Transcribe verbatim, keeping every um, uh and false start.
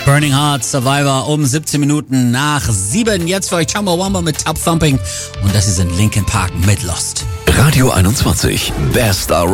Burning Heart, Survivor um siebzehn Minuten nach sieben. Jetzt für euch Chumbawamba mit Tub Thumping. Und das hier sind Linkin Park mit Lost. Radio einundzwanzig, der Star